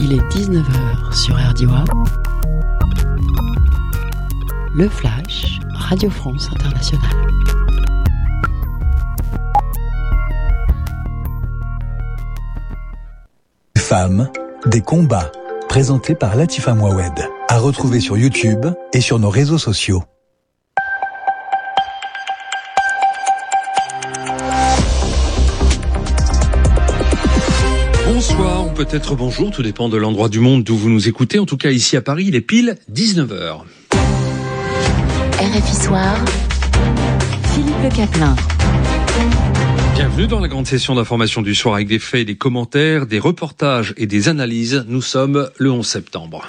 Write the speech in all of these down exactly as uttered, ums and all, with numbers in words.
Il est dix-neuf heures sur R D W. Le Flash, Radio France Internationale. Femmes, des combats, présentés par Latifa Mouawed, à retrouver sur YouTube et sur nos réseaux sociaux. Bonsoir, ou peut-être bonjour, tout dépend de l'endroit du monde d'où vous nous écoutez. En tout cas, ici à Paris, il est pile dix-neuf heures. R F I Soir, Philippe Le Caplin. Bienvenue dans la grande session d'information du soir avec des faits, des commentaires, des reportages et des analyses. Nous sommes le onze septembre.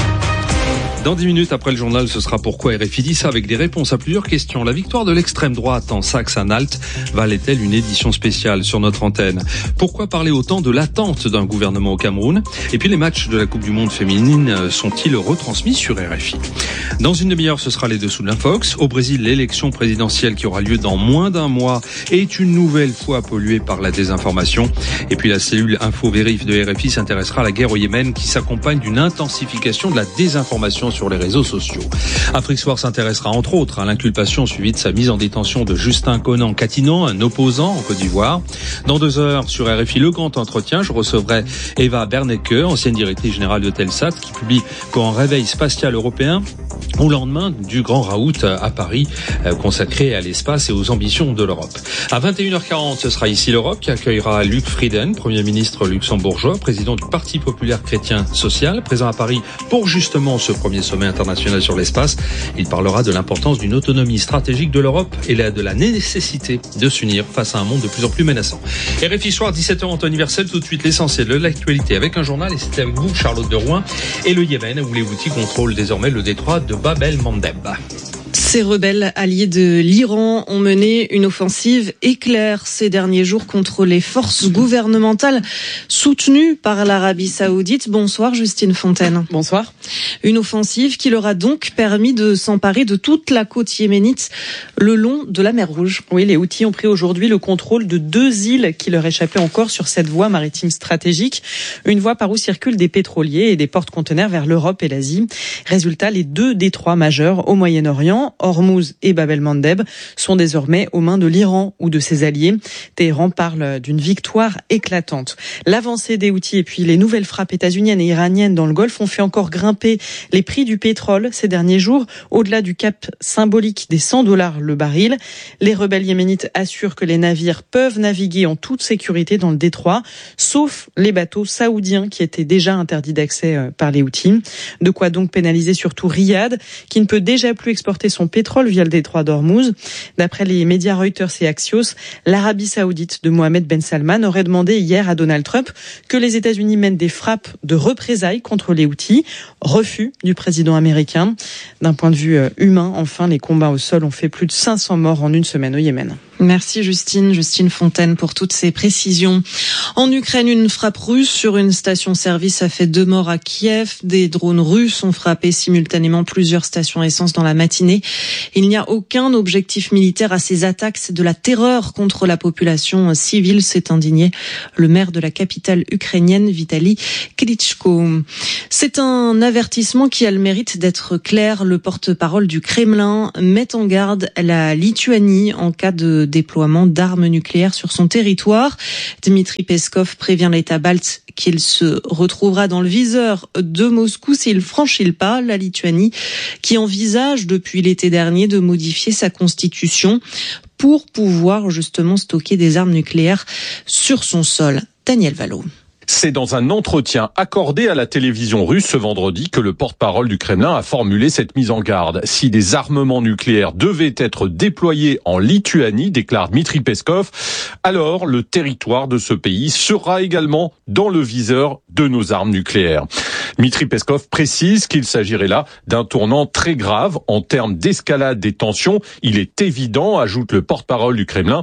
Dans dix minutes après le journal, ce sera pourquoi R F I dit ça avec des réponses à plusieurs questions. La victoire de l'extrême droite en Saxe-Anhalt valait-elle une édition spéciale sur notre antenne? Pourquoi parler autant de l'attente d'un gouvernement au Cameroun? Et puis les matchs de la Coupe du Monde féminine sont-ils retransmis sur R F I? Dans une demi-heure, ce sera les dessous de l'Infox. Au Brésil, l'élection présidentielle qui aura lieu dans moins d'un mois est une nouvelle fois polluée par la désinformation. Et puis la cellule Info-Vérif de R F I s'intéressera à la guerre au Yémen qui s'accompagne d'une intensification de la désinformation sur les réseaux sociaux. Afrique Soir s'intéressera entre autres à l'inculpation suivie de sa mise en détention de Justin Konan-Katinan, un opposant en Côte d'Ivoire. Dans deux heures, sur R F I, le grand entretien, je recevrai Eva Bernecke, ancienne directrice générale de Telsat, qui publie qu'un réveil spatial européen au lendemain du grand raout à Paris, consacré à l'espace et aux ambitions de l'Europe. À vingt et une heures quarante, ce sera ici l'Europe qui accueillera Luc Frieden, Premier ministre luxembourgeois, président du Parti populaire chrétien social, présent à Paris pour justement ce premier sommet international sur l'espace. Il parlera de l'importance d'une autonomie stratégique de l'Europe et de la nécessité de s'unir face à un monde de plus en plus menaçant. R F I Soir, dix-sept heures en temps universel, tout de suite l'essentiel de l'actualité avec un journal, et c'était avec vous, Charlotte de Rouen, et le Yémen, où les Houthis contrôlent désormais le détroit de Bab el-Mandeb. Ces rebelles alliés de l'Iran ont mené une offensive éclair ces derniers jours contre les forces gouvernementales soutenues par l'Arabie Saoudite. Bonsoir Justine Fontaine. Bonsoir. Une offensive qui leur a donc permis de s'emparer de toute la côte yéménite le long de la mer Rouge. Oui, les Houthis ont pris aujourd'hui le contrôle de deux îles qui leur échappaient encore sur cette voie maritime stratégique. Une voie par où circulent des pétroliers et des porte-conteneurs vers l'Europe et l'Asie. Résultat, les deux détroits majeurs au Moyen-Orient, Hormuz et Bab el-Mandeb, sont désormais aux mains de l'Iran ou de ses alliés. Téhéran parle d'une victoire éclatante. L'avancée des Houthis et puis les nouvelles frappes états-uniennes et iraniennes dans le Golfe ont fait encore grimper les prix du pétrole ces derniers jours, au-delà du cap symbolique des cent dollars le baril. Les rebelles yéménites assurent que les navires peuvent naviguer en toute sécurité dans le détroit, sauf les bateaux saoudiens qui étaient déjà interdits d'accès par les Houthis. De quoi donc pénaliser surtout Riyad, qui ne peut déjà plus exporter son pétrole via le détroit d'Hormuz. D'après les médias Reuters et Axios, l'Arabie Saoudite de Mohamed Ben Salman aurait demandé hier à Donald Trump que les États-Unis mènent des frappes de représailles contre les Houthis. Refus du président américain. D'un point de vue humain, enfin, les combats au sol ont fait plus de cinq cents morts en une semaine au Yémen. Merci Justine, Justine Fontaine pour toutes ces précisions. En Ukraine, une frappe russe sur une station-service a fait deux morts à Kiev. Des drones russes ont frappé simultanément plusieurs stations essence dans la matinée. Il n'y a aucun objectif militaire à ces attaques. C'est de la terreur contre la population civile, s'est indigné le maire de la capitale ukrainienne, Vitali Klitschko. C'est un avertissement qui a le mérite d'être clair. Le porte-parole du Kremlin met en garde la Lituanie en cas de déploiement d'armes nucléaires sur son territoire. Dmitri Peskov prévient l'État balte qu'il se retrouvera dans le viseur de Moscou s'il franchit le pas. La Lituanie qui envisage depuis l'été dernier de modifier sa constitution pour pouvoir justement stocker des armes nucléaires sur son sol. Daniel Valo. C'est dans un entretien accordé à la télévision russe ce vendredi que le porte-parole du Kremlin a formulé cette mise en garde. Si des armements nucléaires devaient être déployés en Lituanie, déclare Dmitri Peskov, alors le territoire de ce pays sera également dans le viseur de nos armes nucléaires. Dmitri Peskov précise qu'il s'agirait là d'un tournant très grave en termes d'escalade des tensions. Il est évident, ajoute le porte-parole du Kremlin,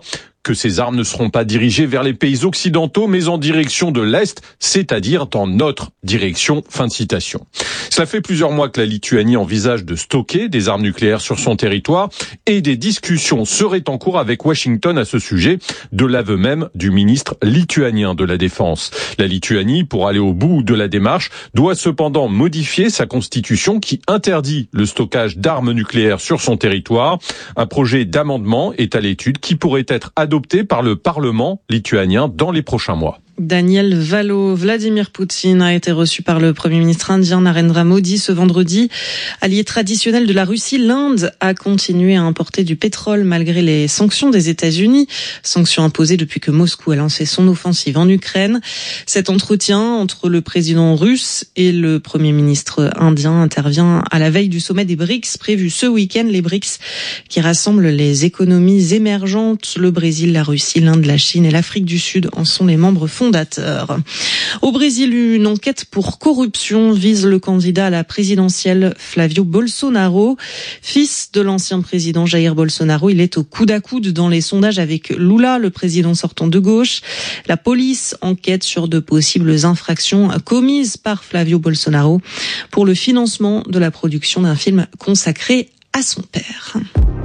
que ces armes ne seront pas dirigées vers les pays occidentaux, mais en direction de l'Est, c'est-à-dire dans notre direction. Fin de citation. Cela fait plusieurs mois que la Lituanie envisage de stocker des armes nucléaires sur son territoire et des discussions seraient en cours avec Washington à ce sujet, de l'aveu même du ministre lituanien de la Défense. La Lituanie, pour aller au bout de la démarche, doit cependant modifier sa constitution qui interdit le stockage d'armes nucléaires sur son territoire. Un projet d'amendement est à l'étude qui pourrait être adopté par le Parlement lituanien dans les prochains mois. Daniel Valo, Vladimir Poutine a été reçu par le Premier ministre indien Narendra Modi ce vendredi. Allié traditionnel de la Russie, l'Inde a continué à importer du pétrole malgré les sanctions des États-Unis, sanctions imposées depuis que Moscou a lancé son offensive en Ukraine. Cet entretien entre le président russe et le Premier ministre indien intervient à la veille du sommet des BRICS prévu ce week-end. Les BRICS qui rassemblent les économies émergentes. Le Brésil, la Russie, l'Inde, la Chine et l'Afrique du Sud en sont les membres fondateurs. Au Brésil, une enquête pour corruption vise le candidat à la présidentielle Flavio Bolsonaro. Fils de l'ancien président Jair Bolsonaro, il est au coude à coude dans les sondages avec Lula, le président sortant de gauche. La police enquête sur de possibles infractions commises par Flavio Bolsonaro pour le financement de la production d'un film consacré à son père.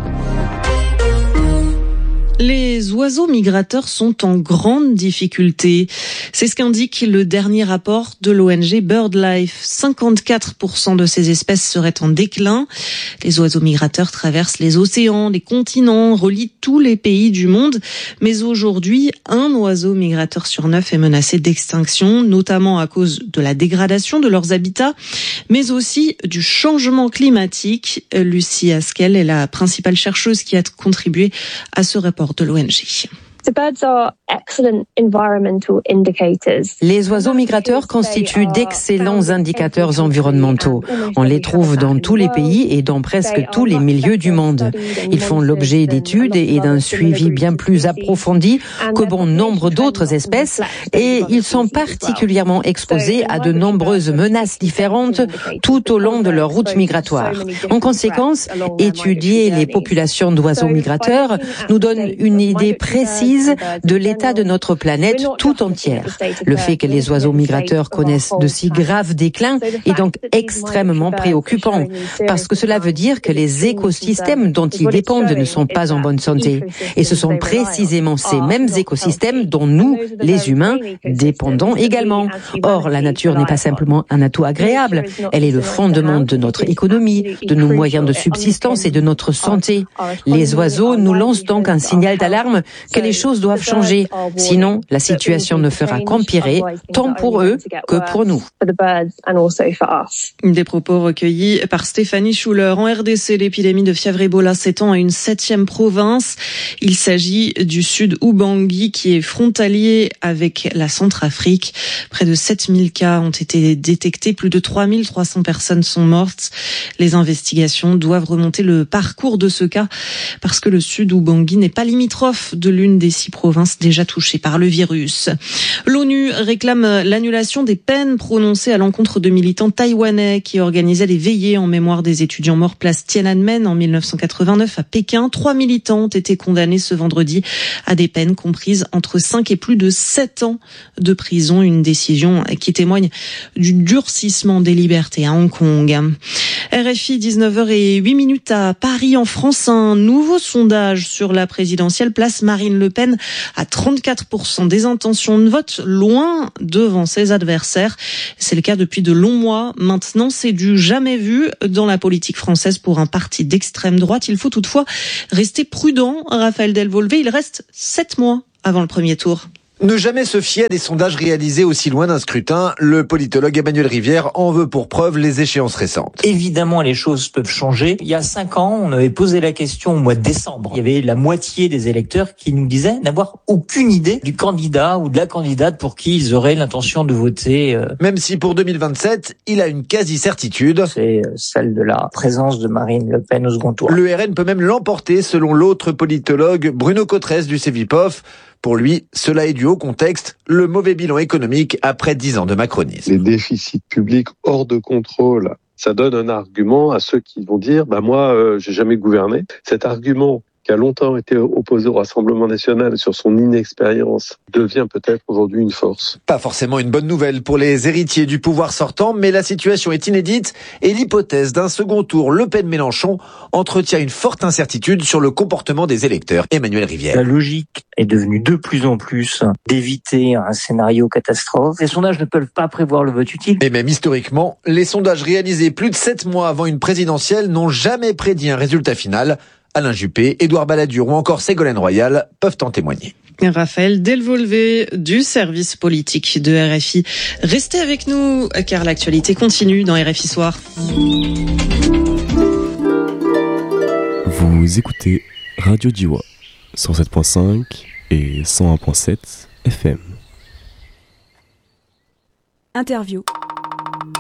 Les oiseaux migrateurs sont en grande difficulté. C'est ce qu'indique le dernier rapport de l'O N G BirdLife. cinquante-quatre pour cent de ces espèces seraient en déclin. Les oiseaux migrateurs traversent les océans, les continents, relient tous les pays du monde. Mais aujourd'hui, un oiseau migrateur sur neuf est menacé d'extinction, notamment à cause de la dégradation de leurs habitats, mais aussi du changement climatique. Lucie Haskell est la principale chercheuse qui a contribué à ce rapport de l'O N G. Les oiseaux migrateurs constituent d'excellents indicateurs environnementaux. On les trouve dans tous les pays et dans presque tous les milieux du monde. Ils font l'objet d'études et d'un suivi bien plus approfondi que bon nombre d'autres espèces et ils sont particulièrement exposés à de nombreuses menaces différentes tout au long de leur route migratoire. En conséquence, étudier les populations d'oiseaux migrateurs nous donne une idée précise de l'état de notre planète tout entière. Le fait que les oiseaux migrateurs connaissent de si graves déclins est donc extrêmement préoccupant, parce que cela veut dire que les écosystèmes dont ils dépendent ne sont pas en bonne santé. Et ce sont précisément ces mêmes écosystèmes dont nous, les humains, dépendons également. Or, la nature n'est pas simplement un atout agréable, elle est le fondement de notre économie, de nos moyens de subsistance et de notre santé. Les oiseaux nous lancent donc un signal d'alarme que les choses doivent changer. Sinon, la situation ne fera qu'empirer, tant pour eux que pour nous. Des propos recueillis par Stéphanie Schuller. En R D C, l'épidémie de fièvre Ebola s'étend à une septième province. Il s'agit du sud Ubangui qui est frontalier avec la Centrafrique. Près de sept mille cas ont été détectés. Plus de trois mille trois cents personnes sont mortes. Les investigations doivent remonter le parcours de ce cas parce que le sud Ubangui n'est pas limitrophe de l'une des six provinces déjà touchées par le virus. L'ONU réclame l'annulation des peines prononcées à l'encontre de militants taïwanais qui organisaient des veillées en mémoire des étudiants morts place Tiananmen en mille neuf cent quatre-vingt-neuf à Pékin. Trois militants ont été condamnés ce vendredi à des peines comprises entre cinq et plus de sept ans de prison. Une décision qui témoigne du durcissement des libertés à Hong Kong. R F I, dix-neuf heures zéro huit minutes à Paris en France. Un nouveau sondage sur la présidentielle place Marine Le Pen à trente-quatre pour cent des intentions de vote, loin devant ses adversaires. C'est le cas depuis de longs mois. Maintenant, c'est du jamais vu dans la politique française pour un parti d'extrême droite. Il faut toutefois rester prudent. Raphaël Delvolvé, il reste sept mois avant le premier tour. Ne jamais se fier à des sondages réalisés aussi loin d'un scrutin. Le politologue Emmanuel Rivière en veut pour preuve les échéances récentes. Évidemment, les choses peuvent changer. Il y a cinq ans, on avait posé la question au mois de décembre. Il y avait la moitié des électeurs qui nous disaient n'avoir aucune idée du candidat ou de la candidate pour qui ils auraient l'intention de voter. Même si pour deux mille vingt-sept, il a une quasi-certitude. C'est celle de la présence de Marine Le Pen au second tour. Le R N peut même l'emporter selon l'autre politologue Bruno Cotresse du Cevipof. Pour lui, cela est dû au contexte, le mauvais bilan économique après dix ans de macronisme. Les déficits publics hors de contrôle, ça donne un argument à ceux qui vont dire bah « moi, euh, j'ai jamais gouverné ». Cet argument qui a longtemps été opposé au Rassemblement national sur son inexpérience, devient peut-être aujourd'hui une force. Pas forcément une bonne nouvelle pour les héritiers du pouvoir sortant, mais la situation est inédite et l'hypothèse d'un second tour Le Pen-Mélenchon entretient une forte incertitude sur le comportement des électeurs. Emmanuel Rivière. La logique est devenue de plus en plus d'éviter un scénario catastrophe. Les sondages ne peuvent pas prévoir le vote utile. Et même historiquement, les sondages réalisés plus de sept mois avant une présidentielle n'ont jamais prédit un résultat final. Alain Juppé, Édouard Balladur ou encore Ségolène Royal peuvent en témoigner. Raphaël Delvolvé du service politique de R F I. Restez avec nous car l'actualité continue dans R F I Soir. Vous écoutez Radio Djiwa cent sept virgule cinq et cent un virgule sept F M. Interview.